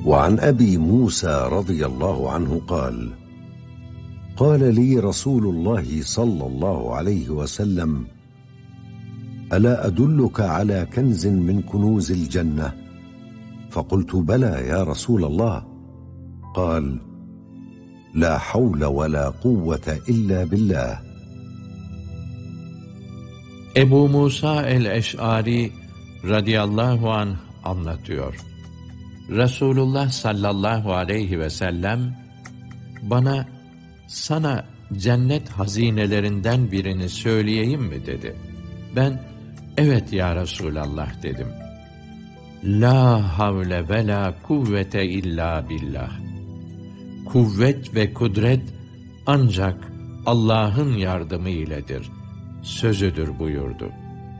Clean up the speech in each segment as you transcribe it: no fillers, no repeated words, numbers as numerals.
وعن أبي موسى رضي الله عنه قال: قال لي رسول الله صلى الله عليه وسلم: ألا أدلك على كنز من كنوز الجنة؟ فقلت: بلى يا رسول الله. قال: لا حول ولا قوة إلا بالله. Ebu Musa el-Eş'ari radıyallahu anh anlatıyor. Resulullah sallallahu aleyhi ve sellem bana, sana cennet hazinelerinden birini söyleyeyim mi dedi. Ben, evet ya Resulallah dedim. La havle ve la kuvvete illa billah. Kuvvet ve kudret ancak Allah'ın yardımı iledir sözüdür buyurdu.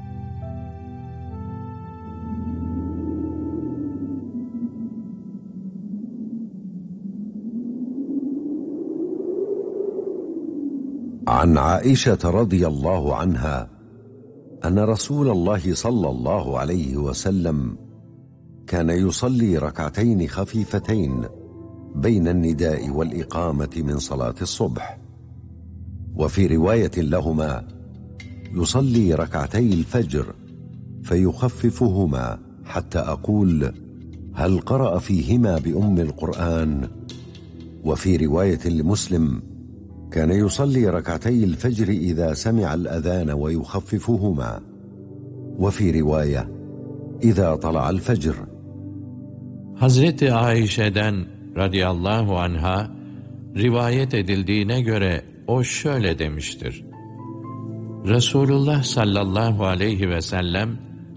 عن عائشة رضي الله عنها أن رسول الله صلى الله عليه وسلم كان يصلي ركعتين خفيفتين بين النداء والإقامة من صلاة الصبح، وفي رواية لهما يصلي ركعتي الفجر فيخففهما حتى أقول: هل قرأ فيهما بأم القرآن؟ وفي رواية لمسلم: كان يصلي ركعتي الفجر إذا سمع الأذان ويخففهما، وفي رواية: إذا طلع الفجر. Hazreti Ayşe'den radıyallahu anha rivayet edildiğine göre o şöyle demiştir. Resulullah sallallahu aleyhi ve sellem